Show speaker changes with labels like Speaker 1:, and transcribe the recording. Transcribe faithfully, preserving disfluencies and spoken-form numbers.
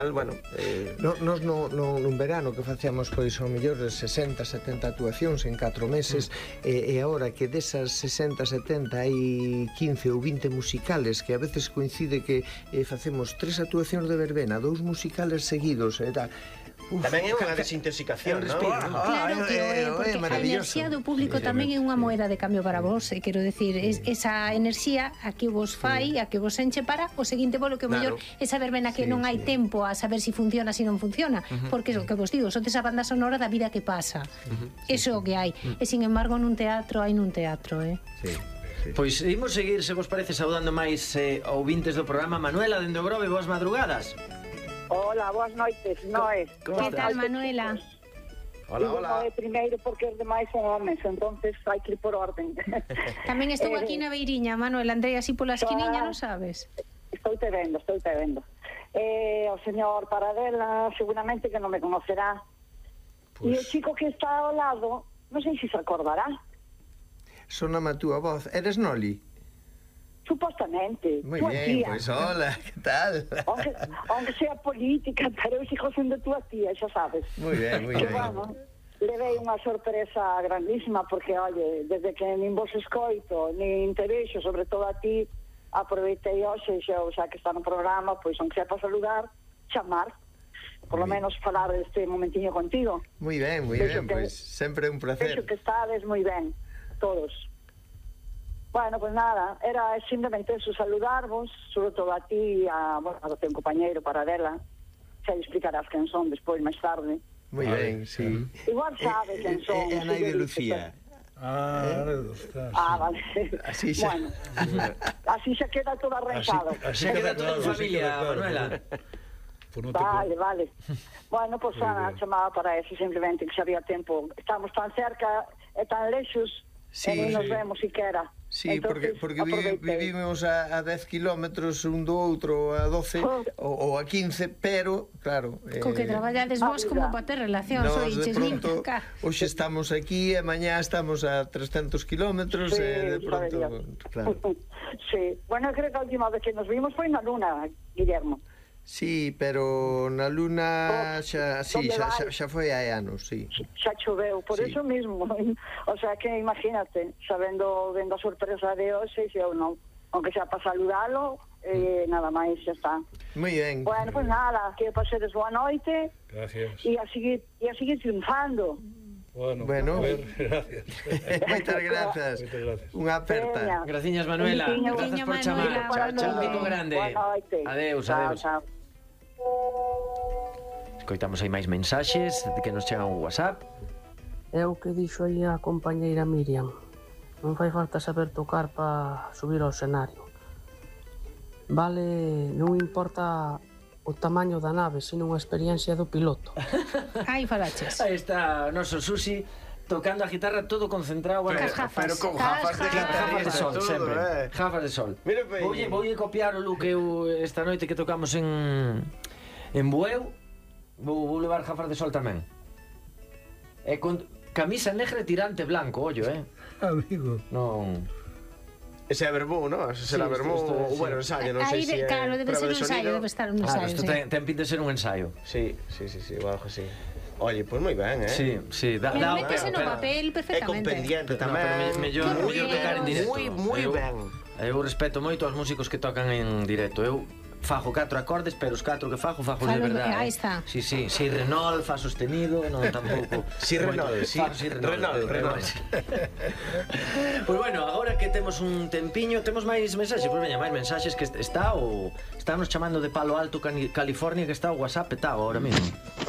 Speaker 1: Bueno, eh...
Speaker 2: no, nos no, no, nun verano que facíamos pois ao mellor sesenta, setenta actuacións en catro meses mm. e, e agora que desas sesenta, setenta hai quince ou vinte musicales que a veces coincide que eh, facemos tres actuacións de verbena, dous musicales seguidos e tal.
Speaker 1: Uf, tamén é unha desintoxicación, non?
Speaker 3: Claro que é, porque a enerxía do público tamén é unha moeda de cambio para vos, e quero decir, es, esa enerxía a que vos fai, a que vos enche para o seguinte bolo que o mellor esa verbena que non hai tempo a saber si funciona, si non funciona, porque o que vos digo, sodes a banda sonora da vida que pasa. Eso é o que hai. E sin embargo nun teatro hai nun teatro, eh?
Speaker 4: Sí. Sí. Pois imos seguir, se vos parece, saudando máis eh, ouvintes do programa. Manuela, dende o Grove, boas madrugadas.
Speaker 5: Hola, boas noites, Noé.
Speaker 3: Que tal, Manuela?
Speaker 1: Hola, hola.
Speaker 5: Noé primeiro porque os demais son homes, entonces hai que ir por orden.
Speaker 3: Tamén estou aquí na beiriña, Manuela, andrei así pola esquiniña, non sabes?
Speaker 5: Estou te vendo, estou te vendo. Eh, o señor Paradela seguramente que non me conocerá. Pues... E o chico que está ao lado, non sei se se acordará.
Speaker 2: Soname a túa voz, eres Noli?
Speaker 5: Supostamente.
Speaker 2: Moi ben, pois pues, hola, que tal?
Speaker 5: Aunque, aunque sea política, pero eu sigo sendo túa tía, xa sabes.
Speaker 2: Moi ben, moi ben.
Speaker 5: Bueno, levei unha sorpresa grandísima porque, oye, desde que nin vos escoito, nin te vexo, sobre todo a ti, aproveitei hoxe, xa, xa que está no programa, pois, aunque sea para saludar, chamar, por lo menos falar este momentiño contigo.
Speaker 2: Moi ben, moi ben, pois, sempre un placer.
Speaker 5: Vexo que estades moi ben, todos. Bueno, pues nada, era simplemente eso, saludarvos, sobre todo a ti e a, bueno, a teu compañeiro Paradela. Xa lhe explicarás quen son despois, máis tarde.
Speaker 2: Moi ben, sí.
Speaker 5: Igual sabes quen son.
Speaker 2: É a nai de Lucía.
Speaker 6: Ah, está,
Speaker 5: ah, vale.
Speaker 2: Así xa.
Speaker 5: Bueno, así xa queda todo arrancado.
Speaker 4: Así, así queda toda a familia, Manuela.
Speaker 5: Vale, vale. Bueno, pues Ana chamaba para eso, simplemente que xa había tempo. Estamos tan cerca e tan lexos, e non nos vemos siquera.
Speaker 2: Sí, entonces, porque, porque vivimos a, a dez kilómetros un do outro, a doce oh. ou, ou a quince, pero, claro...
Speaker 3: Co que eh, traballades vos como para ter relacións,
Speaker 2: nos de pronto, hoxe estamos aquí e mañá estamos a trescentos kilómetros
Speaker 5: sí,
Speaker 2: e de pronto... Claro.
Speaker 5: Sí, bueno, creo que a última vez que nos vimos foi na Luna, Guillermo.
Speaker 2: Sí, pero na Luna xa, sí, xa, xa, xa foi hai anos, sí.
Speaker 5: Xa choveu, por sí. Eso mismo. O sea que imagínate, sabendo vendo a sorpresa de hoxe, se eu non, aunque xa para saludalo, eh, nada máis, xa está.
Speaker 2: Moi ben.
Speaker 5: Bueno, pues nada, que pasedes boa noite.
Speaker 6: Gracias.
Speaker 5: E a seguir, e a seguir triunfando.
Speaker 6: Bueno,
Speaker 2: bueno.
Speaker 6: A ver, gracias.
Speaker 2: Moitas grazas. Unha aperta.
Speaker 4: Graciñas, Manuela. Grazas por chamar. Chao, chao. Un pico grande. Adeus, adeus. Chao, chao. Escoitamos aí máis mensaxes que nos chegan ao WhatsApp.
Speaker 7: É o que dixo aí a compañeira Miriam. Non fai falta saber tocar para subir ao escenario. Vale, non importa o tamaño da nave, sino a experiencia do piloto.
Speaker 3: Aí falaches.
Speaker 4: Aí está o noso Susi tocando a guitarra todo concentrado,
Speaker 1: pero,
Speaker 3: gafas,
Speaker 1: pero con gafas de
Speaker 4: gafas de sol,
Speaker 1: todo,
Speaker 4: sempre.
Speaker 1: Eh.
Speaker 4: Gafas de sol.
Speaker 1: Mira,
Speaker 4: Voulle voulle copiar o look eu esta noite que tocamos en en Bueu. Vou, vou levar gafas de sol tamén. E con camisa negra e tirante blanco, ollo, eh.
Speaker 6: Amigo.
Speaker 4: Non.
Speaker 1: Ese é Verbú, non? Ese será
Speaker 4: sí,
Speaker 1: Verbú, o bueno, ensayo, non sei se é...
Speaker 3: Claro, debe ser un ensayo, debe estar un ensayo,
Speaker 4: claro, isto ten, ten pinta de ser un ensayo.
Speaker 1: Sí, sí, sí, sí, o algo así. Oye, pois pues moi ben, eh?
Speaker 4: Sí, sí, da,
Speaker 3: me
Speaker 4: da,
Speaker 3: metes no papel perfectamente.
Speaker 1: É con pendiente tamén.
Speaker 4: No, pero mellor, mellor tocar en directo.
Speaker 1: Moi, moi ben.
Speaker 4: Eu respeto moito aos músicos que tocan en directo. Eu fajo catro acordes, pero os catro que fajo, fajo de verdade.
Speaker 3: Aí está.
Speaker 4: Sí, sí, si renol, fa sostenido, non tampouco.
Speaker 1: Si renol, si renol, renol.
Speaker 4: Pois bueno, agora que temos un tempiño, temos máis mensaxes, pois veña, máis mensaxes que está o estános chamando de Palo Alto, California, que está o WhatsApp petado ahora mesmo.